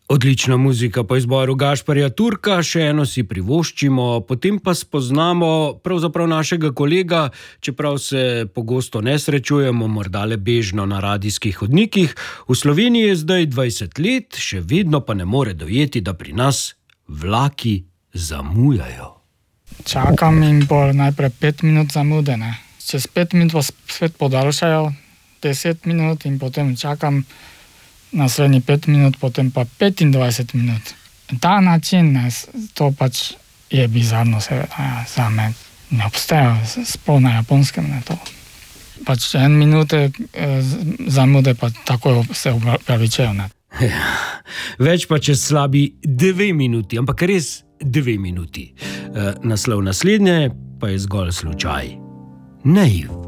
Odlična muzika po izboru Gašperja Turka, še eno si privoščimo, potem pa spoznamo pravzaprav našega kolega, čeprav se pogosto ne srečujemo, morda le bežno na radijskih hodnikih. V Sloveniji je zdaj 20 let, še vedno pa ne more dojeti, da pri nas vlaki zamujajo. Čakam in bo najprej 5 minut zamude, ne. Čez 5 minut pa spet podaljšajo 10 minut in potem čakam naslednji 5 minut, potem pa 25 minut. Ta način, ne, to pač je bizarno, seveda, za me ne obstaja, sploh na Japonskem, ne, to. Pač 1 minute zamude, pa takoj se opravičujejo, ne. Ja, več pa čez slabi 2 minuti, ampak res 2 minuti. Naslov naslednje pa je zgolj slučaj. Naiv.